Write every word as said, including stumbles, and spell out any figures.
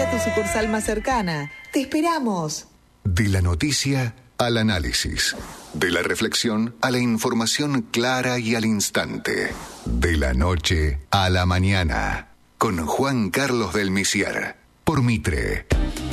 a tu sucursal más cercana. ¡Te esperamos! De la noticia al análisis. De la reflexión a la información clara y al instante. De la noche a la mañana. Con Juan Carlos del Misier. Por Mitre.